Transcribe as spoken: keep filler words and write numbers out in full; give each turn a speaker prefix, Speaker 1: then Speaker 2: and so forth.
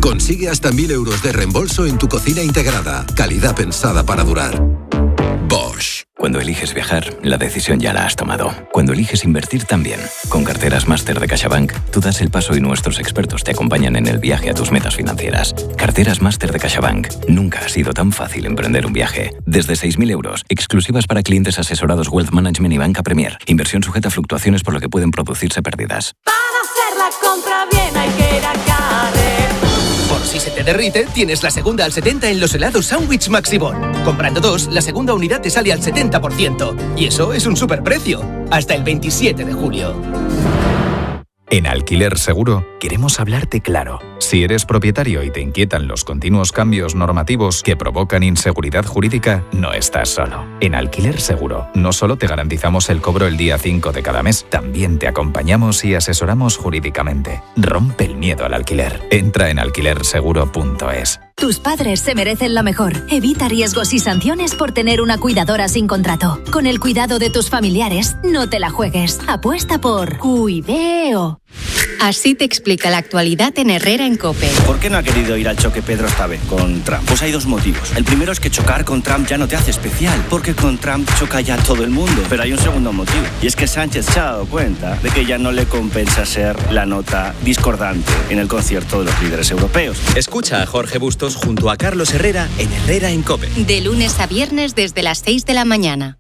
Speaker 1: Consigue hasta mil euros de reembolso en tu cocina integrada. Calidad pensada para durar. Bosch.
Speaker 2: Cuando eliges viajar, la decisión ya la has tomado. Cuando eliges invertir, también. Con Carteras Máster de CaixaBank, tú das el paso y nuestros expertos te acompañan en el viaje a tus metas financieras. Carteras Máster de CaixaBank. Nunca ha sido tan fácil emprender un viaje. Desde seis mil euros, exclusivas para clientes asesorados Wealth Management y Banca Premier. Inversión sujeta a fluctuaciones por lo que pueden producirse pérdidas.
Speaker 3: Para hacer la compra bien hay que ir a Carrefour.
Speaker 4: Por si se te derrite, tienes la segunda al setenta en los helados Sandwich Maximón. Comprando dos, la segunda unidad te sale al setenta por ciento. Y eso es un superprecio. Hasta el veintisiete de julio.
Speaker 5: En Alquiler Seguro queremos hablarte claro. Si eres propietario y te inquietan los continuos cambios normativos que provocan inseguridad jurídica, no estás solo. En Alquiler Seguro no solo te garantizamos el cobro el día cinco de cada mes, también te acompañamos y asesoramos jurídicamente. Rompe el miedo al alquiler. Entra en alquiler seguro punto es.
Speaker 6: Tus padres se merecen lo mejor. Evita riesgos y sanciones por tener una cuidadora sin contrato. Con el cuidado de tus familiares, no te la juegues. Apuesta por Cuideo.
Speaker 7: Así te explica la actualidad en Herrera en COPE.
Speaker 8: ¿Por qué no ha querido ir al choque Pedro esta vez con Trump? Pues hay dos motivos. El primero es que chocar con Trump ya no te hace especial, porque con Trump choca ya todo el mundo. Pero hay un segundo motivo, y es que Sánchez se ha dado cuenta de que ya no le compensa ser la nota discordante en el concierto de los líderes europeos.
Speaker 9: Escucha a Jorge Bustos junto a Carlos Herrera en Herrera en COPE.
Speaker 7: De lunes a viernes desde las seis de la mañana.